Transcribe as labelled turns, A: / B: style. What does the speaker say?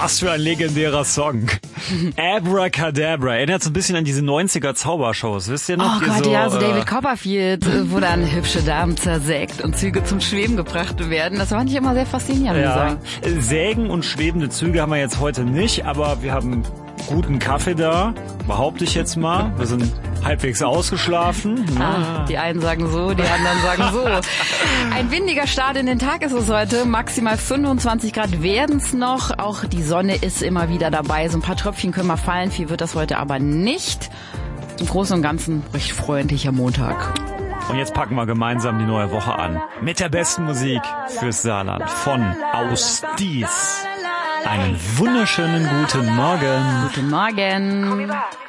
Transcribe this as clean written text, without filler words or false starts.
A: Was für ein legendärer Song. Abracadabra. Erinnert so ein bisschen an diese 90er Zaubershows, wisst ihr noch?
B: Oh Gott,
A: so,
B: ja, so David Copperfield, wo dann hübsche Damen zersägt und Züge zum Schweben gebracht werden. Das fand ich immer sehr faszinierend.
A: Ja, Sägen und schwebende Züge haben wir jetzt heute nicht, aber wir haben guten Kaffee da, behaupte ich jetzt mal. Wir sind halbwegs ausgeschlafen.
B: Die einen sagen so, die anderen sagen so. Ein windiger Start in den Tag ist es heute. Maximal 25 Grad werden es noch. Auch die Sonne ist immer wieder dabei. So ein paar Tröpfchen können mal fallen. Viel wird das heute aber nicht. Im Großen und Ganzen recht freundlicher Montag.
A: Und jetzt packen wir gemeinsam die neue Woche an. Mit der besten Musik fürs Saarland von Aus Dies. Einen wunderschönen guten Morgen.
B: Guten Morgen.